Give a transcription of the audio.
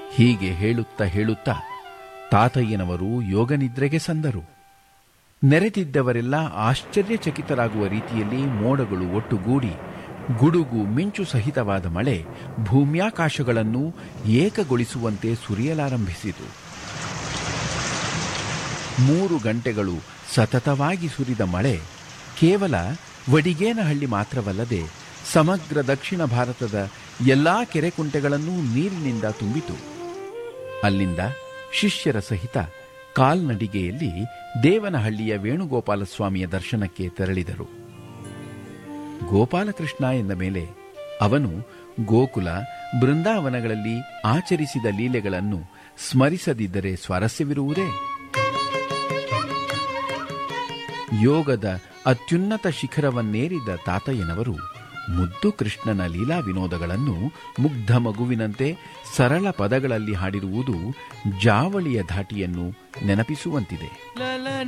ಹೀಗೆ ಹೇಳುತ್ತಾ ತಾತಯ್ಯನವರು ಯೋಗನಿದ್ರೆಗೆ ಸಂದರು. ನೆರೆದಿದ್ದವರೆಲ್ಲ ಆಶ್ಚರ್ಯಚಕಿತರಾಗುವ ರೀತಿಯಲ್ಲಿ ಮೋಡಗಳು ಒಟ್ಟುಗೂಡಿ ಗುಡುಗು ಮಿಂಚು ಸಹಿತವಾದ ಮಳೆ ಭೂಮ್ಯಾಕಾಶಗಳನ್ನು ಏಕಗೊಳಿಸುವಂತೆ ಸುರಿಯಲಾರಂಭಿಸಿತು. 3 ಗಂಟೆಗಳು ಸತತವಾಗಿ ಸುರಿದ ಮಳೆ ಕೇವಲ ವಡಿಗೇನಹಳ್ಳಿ ಮಾತ್ರವಲ್ಲದೆ ಸಮಗ್ರ ದಕ್ಷಿಣ ಭಾರತದ ಎಲ್ಲಾ ಕೆರೆಕುಂಟೆಗಳನ್ನೂ ನೀರಿನಿಂದ ತುಂಬಿತು. ಅಲ್ಲಿಂದ ಶಿಷ್ಯರ ಸಹಿತ ಕಾಲ್ನಡಿಗೆಯಲ್ಲಿ ದೇವನಹಳ್ಳಿಯ ವೇಣುಗೋಪಾಲಸ್ವಾಮಿಯ ದರ್ಶನಕ್ಕೆ ತೆರಳಿದರು. ಗೋಪಾಲಕೃಷ್ಣ ಎಂದ ಮೇಲೆ ಅವನು ಗೋಕುಲ ಬೃಂದಾವನಗಳಲ್ಲಿ ಆಚರಿಸಿದ ಲೀಲೆಗಳನ್ನು ಸ್ಮರಿಸದಿದ್ದರೆ ಸ್ವಾರಸ್ಯವಿರುವುದೇ? ಯೋಗದ ಅತ್ಯುನ್ನತ ಶಿಖರವನ್ನೇರಿದ ತಾತಯ್ಯನವರು ಮುದ್ದು ಕೃಷ್ಣನ ಲೀಲಾ ವಿನೋದಗಳನ್ನು ಮುಗ್ಧ ಮಗುವಿನಂತೆ ಸರಳ ಪದಗಳಲ್ಲಿ ಹಾಡಿರುವುದು ಜಾವಳಿಯ ಧಾಟಿಯನ್ನು ನೆನಪಿಸುವಂತಿದೆ.